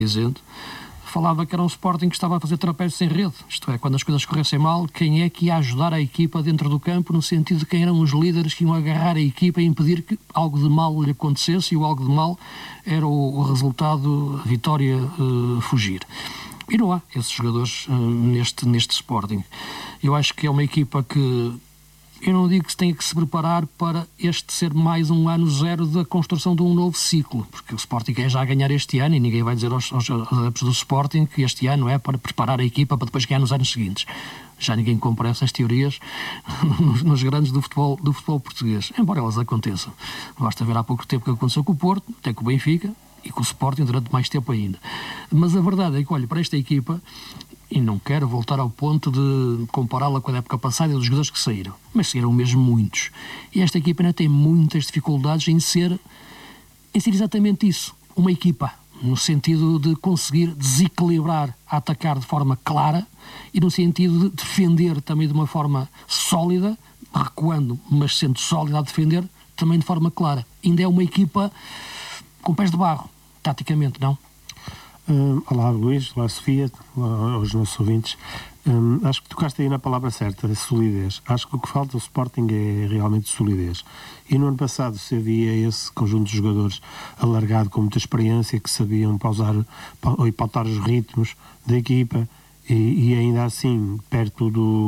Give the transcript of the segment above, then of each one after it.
dizendo, falava que era um Sporting que estava a fazer trapézio sem rede, isto é, quando as coisas corressem mal, quem é que ia ajudar a equipa dentro do campo, no sentido de quem eram os líderes que iam agarrar a equipa e impedir que algo de mal lhe acontecesse, e o algo de mal era o resultado, a vitória, fugir. E não há esses jogadores neste Sporting. Eu acho que é uma equipa que, eu não digo que se tenha que se preparar para este ser mais um ano zero da construção de um novo ciclo, porque o Sporting é já ganhar este ano e ninguém vai dizer aos adeptos do Sporting que este ano é para preparar a equipa para depois ganhar nos anos seguintes. Já ninguém compra essas teorias nos grandes do futebol português, embora elas aconteçam. Basta ver há pouco tempo o que aconteceu com o Porto, até com o Benfica e com o Sporting durante mais tempo ainda. Mas a verdade é que, olha, para esta equipa, e não quero voltar ao ponto de compará-la com a época passada e dos jogadores que saíram, mas saíram mesmo muitos. E esta equipa ainda tem muitas dificuldades em ser exatamente isso, uma equipa, no sentido de conseguir desequilibrar, a atacar de forma clara e no sentido de defender também de uma forma sólida, recuando, mas sendo sólida a defender também de forma clara. Ainda é uma equipa com pés de barro, taticamente, não? Olá Luís, olá Sofia, olá aos nossos ouvintes. Acho que tocaste aí na palavra certa, a solidez. Acho que o que falta ao Sporting é realmente solidez. E no ano passado se havia esse conjunto de jogadores alargado com muita experiência que sabiam pautar os ritmos da equipa e ainda assim perto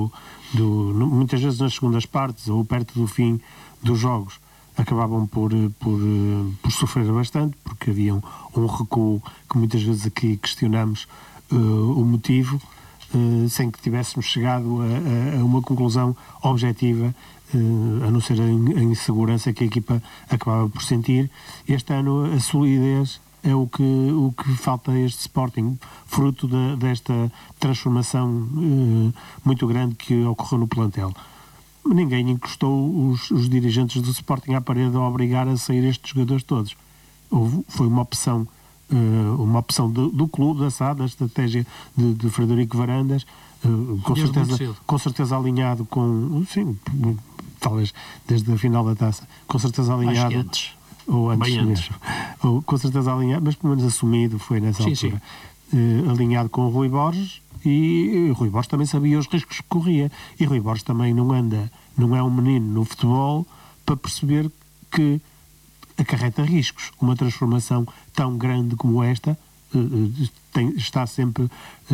muitas vezes nas segundas partes ou perto do fim dos jogos acabavam por sofrer bastante, porque havia um recuo que muitas vezes aqui questionamos o motivo, sem que tivéssemos chegado a uma conclusão objetiva, a não ser a insegurança que a equipa acabava por sentir. Este ano a solidez é o que falta a este Sporting, fruto desta transformação muito grande que ocorreu no plantel. Ninguém encostou os dirigentes do Sporting à parede a obrigar a sair estes jogadores todos. Foi uma opção do clube, da SAD, da estratégia de Frederico Varandas, com certeza alinhado com, sim, talvez desde a final da taça, com certeza alinhado, ou antes mesmo, ou com certeza alinhado, mas pelo menos assumido foi nessa altura. Alinhado com o Rui Borges, e Rui Borges também sabia os riscos que corria, e Rui Borges também não é um menino no futebol para perceber que acarreta riscos. Uma transformação tão grande como esta está sempre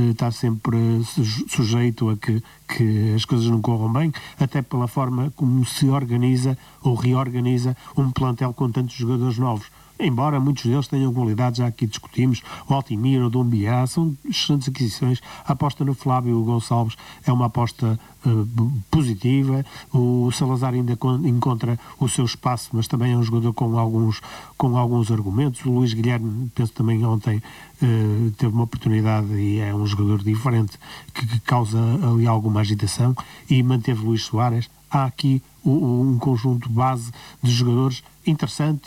sujeito a que as coisas não corram bem, até pela forma como se organiza ou reorganiza um plantel com tantos jogadores novos. Embora muitos deles tenham qualidades, já aqui discutimos, o Altimira, o Dombiá, são excelentes aquisições. A aposta no Flávio Gonçalves é uma aposta positiva. O Salazar ainda encontra o seu espaço, mas também é um jogador com alguns argumentos. O Luís Guilherme, penso também ontem, teve uma oportunidade e é um jogador diferente que causa ali alguma agitação, e manteve Luís Soares. Há aqui um conjunto base de jogadores interessante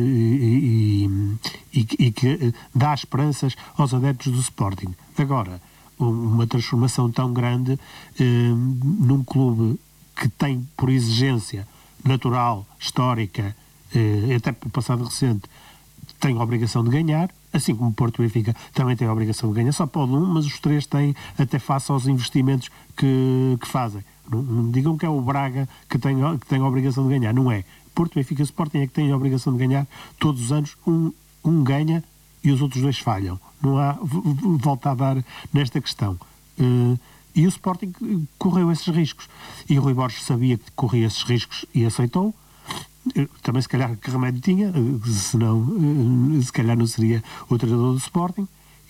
e que dá esperanças aos adeptos do Sporting. Agora, uma transformação tão grande num clube que tem, por exigência natural, histórica, até pelo passado recente, tem a obrigação de ganhar, assim como o Porto e o Benfica também têm a obrigação de ganhar. Só pode um, mas os três têm, até face aos investimentos que fazem. Não digam que é o Braga que tem a obrigação de ganhar, não é. Porto, Benfica e Sporting é que têm a obrigação de ganhar todos os anos. Um ganha e os outros dois falham. Não há volta a dar nesta questão. E o Sporting correu esses riscos. E o Rui Borges sabia que corria esses riscos e aceitou. Também se calhar que remédio tinha, senão se calhar não seria o treinador do Sporting.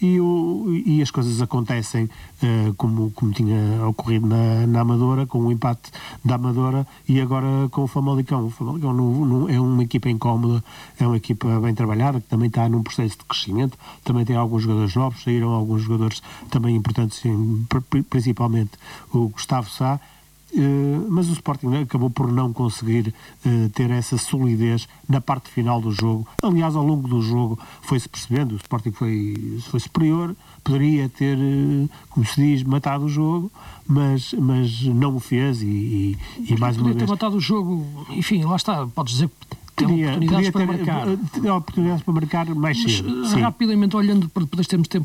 E as coisas acontecem como tinha ocorrido na Amadora, com o empate da Amadora, e agora com o Famalicão. O Famalicão não é uma equipa incómoda, é uma equipa bem trabalhada, que também está num processo de crescimento, também tem alguns jogadores novos, saíram alguns jogadores também importantes, principalmente o Gustavo Sá. Mas o Sporting acabou por não conseguir ter essa solidez na parte final do jogo. Aliás, ao longo do jogo foi-se percebendo, o Sporting foi superior, poderia ter, como se diz, matado o jogo, mas não o fez, e mais uma vez... Poderia ter matado o jogo, enfim, lá está, podes dizer Tem oportunidades para marcar. Tinha oportunidades para marcar mais cedo. Rapidamente, olhando para depois termos tempo